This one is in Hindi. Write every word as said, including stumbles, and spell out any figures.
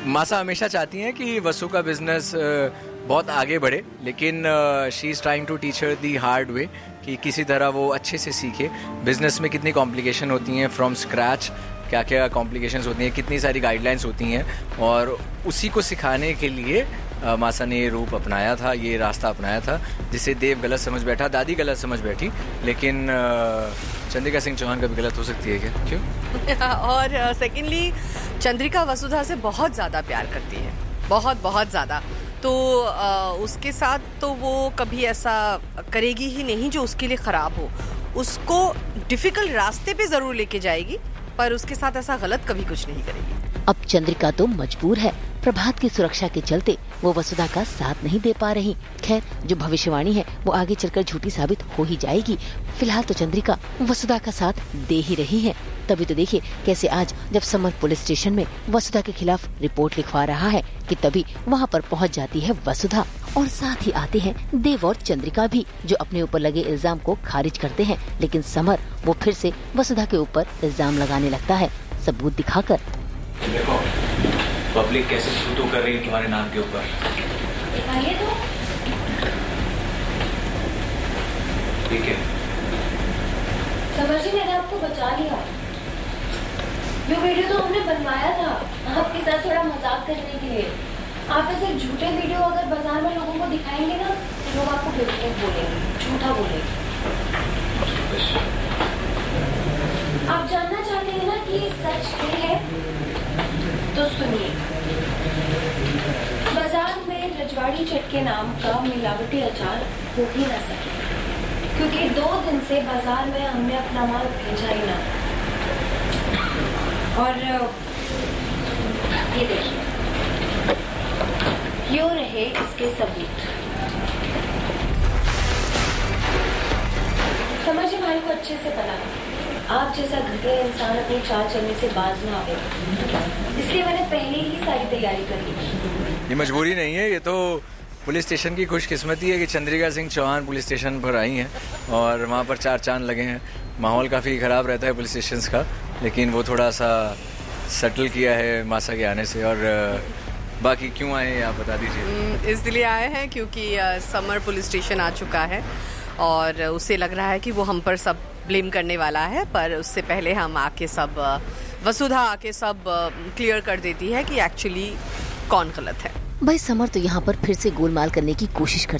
मासा हमेशा चाहती हैं कि वसु का बिजनेस बहुत आगे बढ़े, लेकिन she is trying to teach her the hard way कि किसी तरह वो अच्छे से सीखे। बिजनेस में कितनी कॉम्प्लिकेशन होती हैं फ्रॉम स्क्रैच, क्या क्या कॉम्प्लिकेशंस होती हैं, कितनी सारी गाइडलाइंस होती हैं, और उसी को सिखाने के लिए आ, मासा ने ये रूप अपनाया था, ये रास्ता अपनाया था, जिसे देव गलत समझ बैठा, दादी गलत समझ बैठी, लेकिन आ, चंद्रिका सिंह चौहान कभी गलत हो सकती है क्या? क्यों? और सेकेंडली चंद्रिका वसुधा से बहुत ज़्यादा प्यार करती है, बहुत बहुत ज़्यादा। तो आ, उसके साथ तो वो कभी ऐसा करेगी ही नहीं जो उसके लिए ख़राब हो। उसको डिफ़िकल्ट रास्ते पे ज़रूर लेके जाएगी, पर उसके साथ ऐसा गलत कभी कुछ नहीं करेगी। अब चंद्रिका तो मजबूर है, प्रभात की सुरक्षा के चलते वो वसुधा का साथ नहीं दे पा रही। खैर, जो भविष्यवाणी है वो आगे चलकर झूठी साबित हो ही जाएगी। फिलहाल तो चंद्रिका वसुधा का साथ दे ही रही है। तभी तो देखिए कैसे आज जब समर पुलिस स्टेशन में वसुधा के खिलाफ रिपोर्ट लिखवा रहा है कि तभी वहाँ पर पहुँच जाती है वसुधा, और साथ ही आते हैं देव और चंद्रिका भी, जो अपने ऊपर लगे इल्जाम को खारिज करते हैं। लेकिन समर वो फिर से वसुधा के ऊपर इल्जाम लगाने लगता है, सबूत दिखाकर। देखो पब्लिक कैसे थू कर रही है तुम्हारे नाम के ऊपर। दिखाइए तो। ठीक है समर जी, मैंने आपको बचा लिया। ये वीडियो तो हमने बनवाया था आपके साथ थोड़ा मजाक करने के लिए। आप ऐसे झूठे वीडियो अगर बाजार में लोगों को दिखाएंगे ना, तो लोग आपको बेवकूफ बोलेंगे, झूठा बोलेंगे। आप जानना चाहते हैं ना कि सच क्या है, तो सुनिए। बाजार में रजवाड़ी चट के नाम का मिलावटी अचार हो ही ना सके, क्योंकि दो दिन से बाजार में हमने अपना माल भेजा ही ना। और ये देखिए, यो रहे इसके सबूत। समझ हमारे को अच्छे से पता है आप जैसा घटिया इंसान अपनी चाल चलने से बाज ना आवे, इसलिए मैंने पहले ही सारी तैयारी कर ली। ये मजबूरी नहीं है, ये तो पुलिस स्टेशन की खुशकिस्मती है कि चंद्रिका सिंह चौहान पुलिस स्टेशन पर आई हैं और वहाँ पर चार चांद लगे हैं। माहौल काफ़ी ख़राब रहता है पुलिस स्टेशन का, लेकिन वो थोड़ा सा सेटल किया है मासा के आने से। और बाकी क्यों आए हैं आप बता दीजिए। इसलिए आए हैं क्योंकि समर पुलिस स्टेशन आ चुका है और उसे लग रहा है कि वो हम पर सब ब्लेम करने वाला है, पर उससे पहले हम आके सब वसुधा आके सब क्लियर कर देती है कि एक्चुअली कौन गलत है। भाई समर तो यहाँ पर फिर से गोलमाल करने की कोशिश करती